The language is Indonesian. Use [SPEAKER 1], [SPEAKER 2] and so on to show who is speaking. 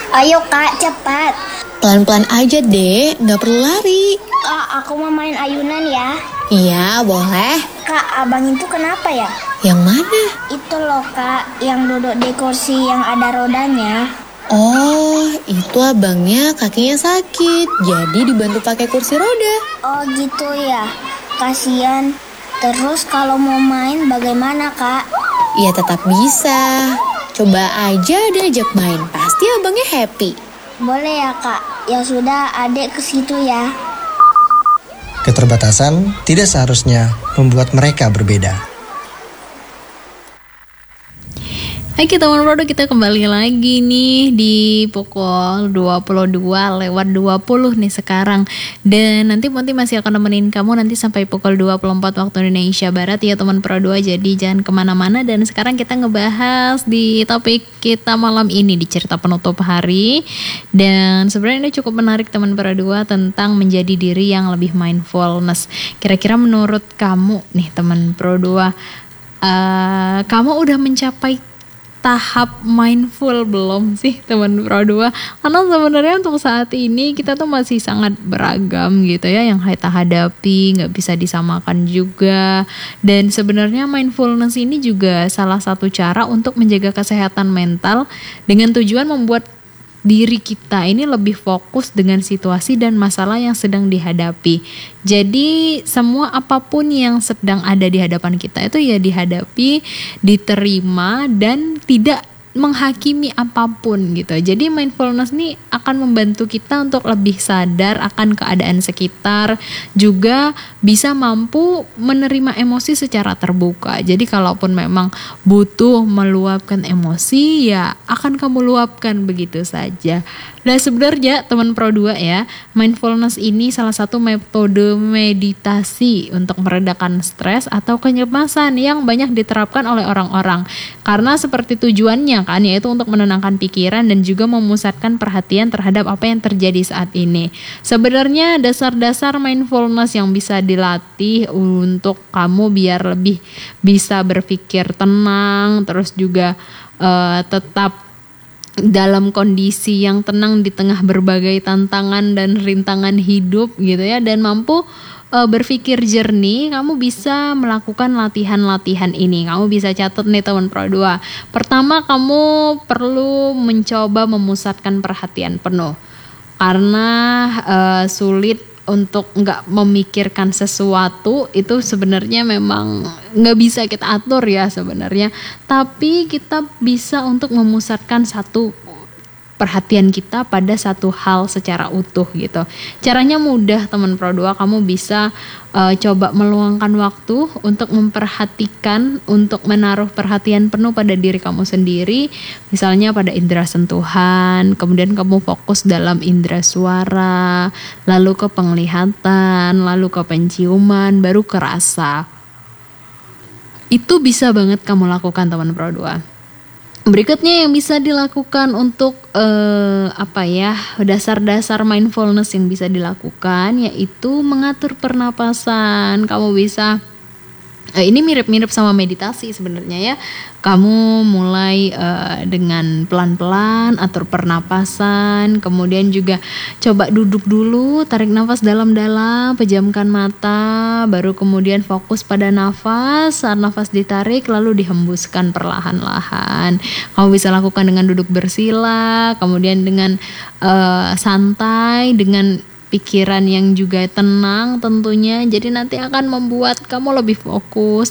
[SPEAKER 1] Ayo Kak, cepat.
[SPEAKER 2] Pelan-pelan aja deh, nggak perlu lari.
[SPEAKER 1] Kak, aku mau main ayunan ya.
[SPEAKER 2] Iya, boleh.
[SPEAKER 1] Kak, abang itu kenapa ya?
[SPEAKER 2] Yang mana?
[SPEAKER 1] Itu loh Kak, yang duduk di kursi yang ada rodanya.
[SPEAKER 2] Oh, itu abangnya kakinya sakit, jadi dibantu pakai kursi roda.
[SPEAKER 1] Oh gitu ya, kasian. Terus kalau mau main bagaimana Kak?
[SPEAKER 2] Ya tetap bisa. Coba aja diajak main, pasti abangnya happy.
[SPEAKER 1] Boleh ya Kak, ya sudah adik ke situ ya.
[SPEAKER 3] Keterbatasan tidak seharusnya membuat mereka berbeda.
[SPEAKER 4] Hai teman produk, kita kembali lagi nih di pukul 22:20 nih sekarang. Dan nanti Ponti masih akan nemenin kamu nanti sampai pukul 24 waktu Indonesia Barat ya teman Pro 2. Jadi jangan kemana-mana. Dan sekarang kita ngebahas di topik kita malam ini di cerita penutup hari. Dan sebenarnya ini cukup menarik teman Pro 2 tentang menjadi diri yang lebih mindfulness. Kira-kira menurut kamu nih teman Pro 2, kamu udah mencapai tahap mindful belum sih teman Pro 2? Karena sebenarnya untuk saat ini kita tuh masih sangat beragam gitu ya yang kita hadapi, nggak bisa disamakan juga. Dan sebenarnya mindfulness ini juga salah satu cara untuk menjaga kesehatan mental dengan tujuan membuat diri kita ini lebih fokus dengan situasi dan masalah yang sedang dihadapi. Jadi semua apapun yang sedang ada di hadapan kita itu ya dihadapi, diterima dan tidak menghakimi apapun gitu. Jadi mindfulness ini akan membantu kita untuk lebih sadar akan keadaan sekitar, juga bisa mampu menerima emosi secara terbuka. Jadi kalaupun memang butuh meluapkan emosi, ya akan kamu luapkan begitu saja. Nah sebenarnya teman Pro 2 ya, mindfulness ini salah satu metode meditasi untuk meredakan stres atau kecemasan yang banyak diterapkan oleh orang-orang. Karena seperti tujuannya kan, yaitu untuk menenangkan pikiran dan juga memusatkan perhatian terhadap apa yang terjadi saat ini. Sebenarnya dasar-dasar mindfulness yang bisa dilatih untuk kamu biar lebih bisa berpikir tenang, terus juga tetap dalam kondisi yang tenang di tengah berbagai tantangan dan rintangan hidup gitu ya, dan mampu berpikir jernih. Kamu bisa melakukan latihan-latihan ini. Kamu bisa catat nih teman Pro 2. Pertama, kamu perlu mencoba memusatkan perhatian penuh. Karena sulit untuk nggak memikirkan sesuatu itu sebenarnya memang nggak bisa kita atur ya sebenarnya. Tapi kita bisa untuk memusatkan satu perhatian kita pada satu hal secara utuh gitu. Caranya mudah teman Pro 2, kamu bisa coba meluangkan waktu untuk memperhatikan, untuk menaruh perhatian penuh pada diri kamu sendiri. Misalnya pada indera sentuhan, kemudian kamu fokus dalam indera suara, lalu ke penglihatan, lalu ke penciuman, baru ke rasa. Itu bisa banget kamu lakukan teman Pro 2. Berikutnya yang bisa dilakukan untuk dasar-dasar mindfulness yang bisa dilakukan yaitu mengatur pernapasan. Kamu bisa ini mirip-mirip sama meditasi sebenarnya ya. Kamu mulai dengan pelan-pelan atur pernapasan, kemudian juga coba duduk dulu, tarik nafas dalam-dalam, pejamkan mata, baru kemudian fokus pada nafas. Saat nafas ditarik lalu dihembuskan perlahan-lahan. Kamu bisa lakukan dengan duduk bersila, kemudian dengan santai, dengan pikiran yang juga tenang tentunya. Jadi nanti akan membuat kamu lebih fokus